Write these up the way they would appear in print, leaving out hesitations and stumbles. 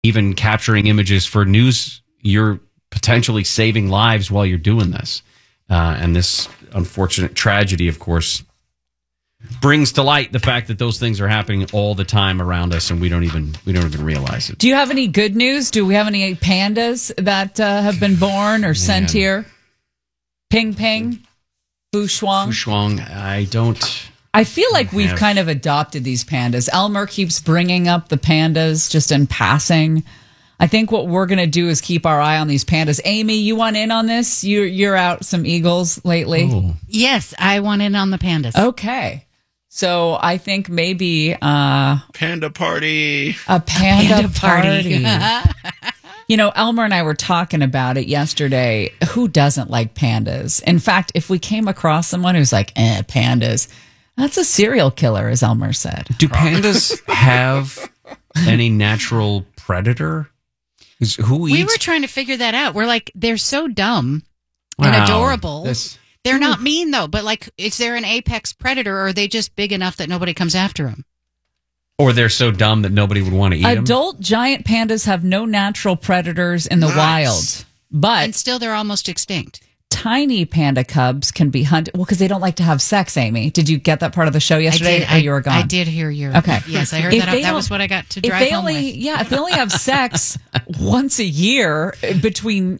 even capturing images for news. You're potentially saving lives while you're doing this. And this unfortunate tragedy, of course, brings to light the fact that those things are happening all the time around us, and we don't even realize it. Do you have any good news? Do we have any pandas that have been born or sent here? Ping Ping, Fu Shuang. I don't. I feel like we've kind of adopted these pandas. Elmer keeps bringing up the pandas just in passing. I think what we're going to do is keep our eye on these pandas. Amy, you want in on this? You're out some eagles lately. Oh. Yes, I want in on the pandas. Okay. So I think maybe panda party. A panda party. You know, Elmer and I were talking about it yesterday. Who doesn't like pandas? In fact, if we came across someone who's like, pandas, that's a serial killer, as Elmer said. Do pandas have any natural predator? We were trying to figure that out. We're like, they're so dumb and adorable. They're not mean, though. But, like, is there an apex predator, or are they just big enough that nobody comes after them? Or they're so dumb that nobody would want to eat them? Adult giant pandas have no natural predators in the wild. And still, they're almost extinct. Tiny panda cubs can be hunted. Well, because they don't like to have sex, Amy. Did you get that part of the show yesterday? Or you were gone? I did hear your... Okay. Yes, I heard that. That was what I got to drive home with. Yeah, if they only have sex once a year between,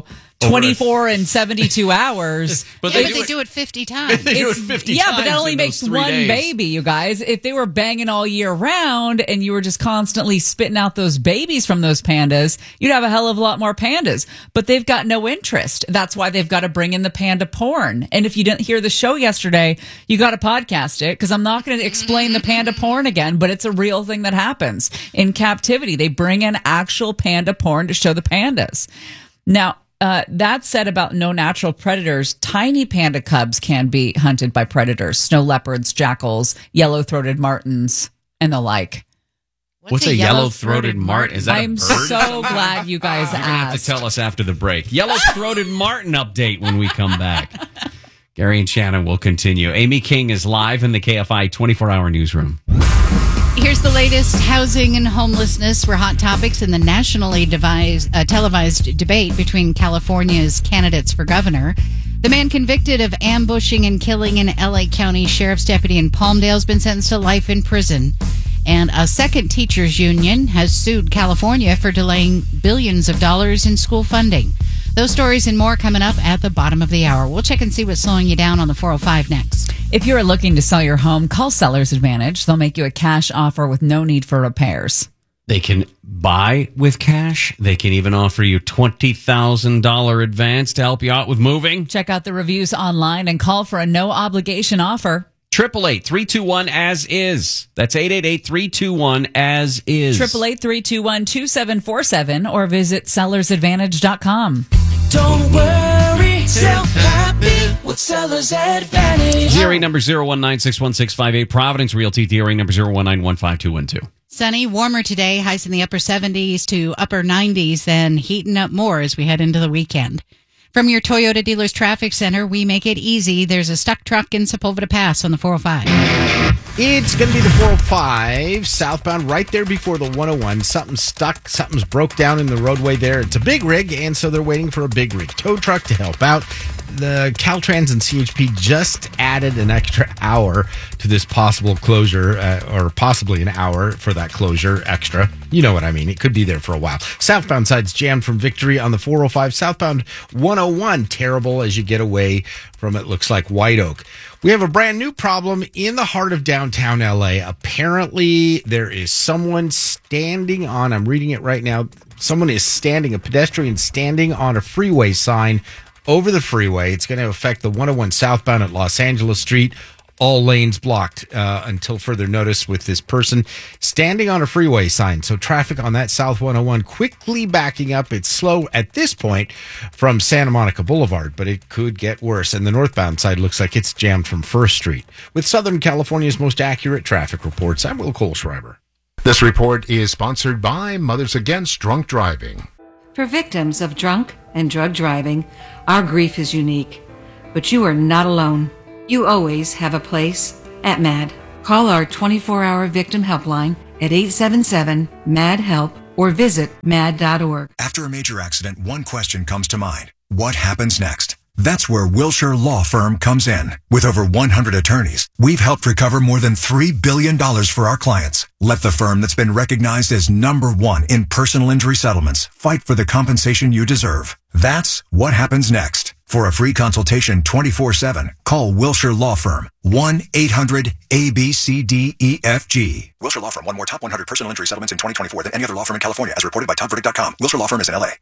24 and 72 hours. But they do it 50 times. They do it 50 times. Yeah, but that only makes one baby, you guys. If they were banging all year round and you were just constantly spitting out those babies from those pandas, you'd have a hell of a lot more pandas. But they've got no interest. That's why they've got to bring in the panda porn. And if you didn't hear the show yesterday, you got to podcast it, because I'm not going to explain the panda porn again, but it's a real thing that happens in captivity. They bring in actual panda porn to show the pandas. Now, that said about no natural predators, tiny panda cubs can be hunted by predators, snow leopards, jackals, yellow-throated martins, and the like. What's a yellow-throated martin? Is that I'm a bird? so glad you guys asked. You're going to have to tell us after the break. Yellow-throated martin update when we come back. Gary and Shannon will continue. Amy King is live in the KFI 24-hour newsroom. Here's the latest. Housing and homelessness were hot topics in the nationally televised debate between California's candidates for governor. The man convicted of ambushing and killing an L.A. County sheriff's deputy in Palmdale has been sentenced to life in prison. And a second teachers union has sued California for delaying billions of dollars in school funding. Those stories and more coming up at the bottom of the hour. We'll check and see what's slowing you down on the 405 next. If you're looking to sell your home, call Sellers Advantage. They'll make you a cash offer with no need for repairs. They can buy with cash. They can even offer you $20,000 advance to help you out with moving. Check out the reviews online and call for a no-obligation offer. 888-321-AS-IS. That's 888-321-AS-IS. 888-321-2747 or visit sellersadvantage.com. Don't worry, sell happy with Sellers Advantage. DRA number 0196165 Providence Realty. DRA number 019152212. Sunny, warmer today, highs in the upper 70s to upper 90s, then heating up more as we head into the weekend. From your Toyota Dealers Traffic Center, we make it easy. There's a stuck truck in Sepulveda Pass on the 405. It's going to be the 405 southbound right there before the 101. Something's stuck. Something's broke down in the roadway there. It's a big rig, and so they're waiting for a big rig tow truck to help out. The Caltrans and CHP just added an extra hour to this possible closure, or possibly an hour for that closure extra. You know what I mean. It could be there for a while. Southbound side's jammed from Victory on the 405. Southbound 101, terrible as you get away from it. Looks like White Oak. We have a brand new problem in the heart of downtown LA. Apparently, there is someone standing on, I'm reading it right now, a pedestrian standing on a freeway sign over the freeway. It's going to affect the 101 southbound at Los Angeles Street. All lanes blocked until further notice with this person standing on a freeway sign. So traffic on that South 101 quickly backing up. It's slow at this point from Santa Monica Boulevard, but it could get worse. And the northbound side looks like it's jammed from First Street. With Southern California's most accurate traffic reports, I'm Will Kohlschreiber. This report is sponsored by Mothers Against Drunk Driving. For victims of drunk and drug driving, our grief is unique, but you are not alone. You always have a place at MAD. Call our 24-hour victim helpline at 877-MAD-HELP or visit mad.org. After a major accident, one question comes to mind. What happens next? That's where Wilshire Law Firm comes in. With over 100 attorneys, we've helped recover more than $3 billion for our clients. Let the firm that's been recognized as #1 in personal injury settlements fight for the compensation you deserve. That's what happens next. For a free consultation 24/7, call Wilshire Law Firm, 1-800-ABCDEFG. Wilshire Law Firm won more top 100 personal injury settlements in 2024 than any other law firm in California, as reported by TopVerdict.com. Wilshire Law Firm is in L.A.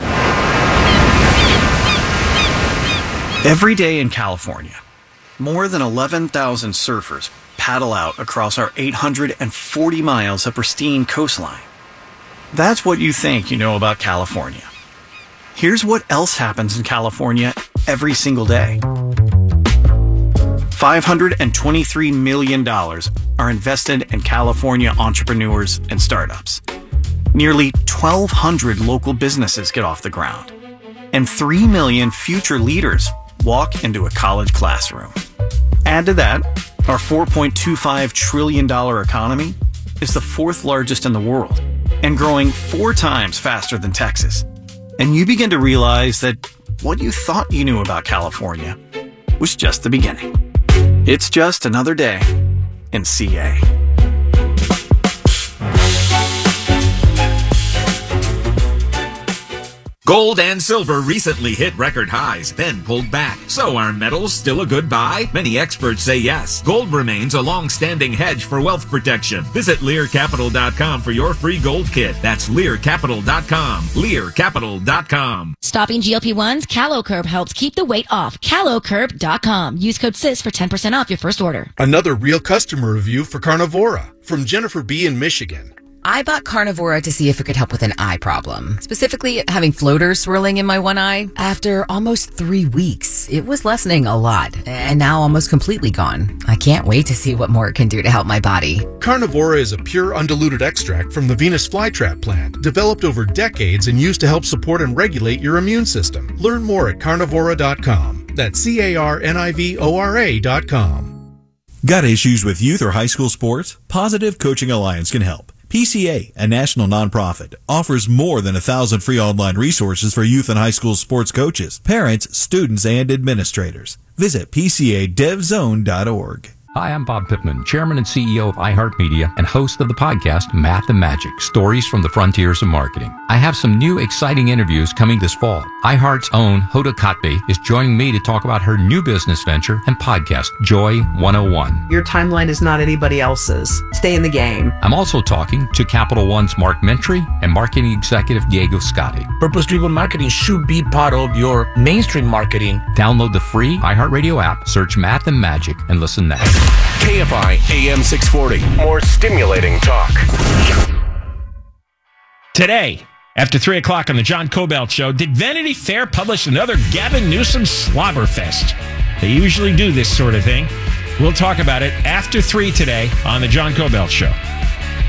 Every day in California, more than 11,000 surfers paddle out across our 840 miles of pristine coastline. That's what you think you know about California. Here's what else happens in California every single day. $523 million are invested in California entrepreneurs and startups. Nearly 1,200 local businesses get off the ground. And 3 million future leaders walk into a college classroom. Add to that, our $4.25 trillion economy is the 4th largest in the world and growing 4 times faster than Texas. And you begin to realize that what you thought you knew about California was just the beginning. It's just another day in CA. Gold and silver recently hit record highs, then pulled back. So are metals still a good buy? Many experts say yes. Gold remains a long-standing hedge for wealth protection. Visit LearCapital.com for your free gold kit. That's LearCapital.com. LearCapital.com. Stopping GLP-1s, CaloCurb helps keep the weight off. CaloCurb.com. Use code SIS for 10% off your first order. Another real customer review for Carnivora from Jennifer B. in Michigan. I bought Carnivora to see if it could help with an eye problem, specifically having floaters swirling in my one eye. After almost 3 weeks, it was lessening a lot, and now almost completely gone. I can't wait to see what more it can do to help my body. Carnivora is a pure undiluted extract from the Venus flytrap plant, developed over decades and used to help support and regulate your immune system. Learn more at carnivora.com. That's CARNIVORA.com. Got issues with youth or high school sports? Positive Coaching Alliance can help. PCA, a national nonprofit, offers more than 1,000 free online resources for youth and high school sports coaches, parents, students, and administrators. Visit PCADevZone.org. Hi, I'm Bob Pittman, Chairman and CEO of iHeartMedia and host of the podcast Math and Magic, Stories from the Frontiers of Marketing. I have some new exciting interviews coming this fall. iHeart's own Hoda Kotb is joining me to talk about her new business venture and podcast, Joy 101. Your timeline is not anybody else's. Stay in the game. I'm also talking to Capital One's Mark Mentry and marketing executive Diego Scotti. Purpose-driven marketing should be part of your mainstream marketing. Download the free iHeartRadio app, search Math and Magic, and listen now. KFI AM 640. More stimulating talk. Today, after 3 o'clock on the John Cobelt Show, did Vanity Fair publish another Gavin Newsom slobberfest? They usually do this sort of thing. We'll talk about it after 3 today on the John Cobelt Show.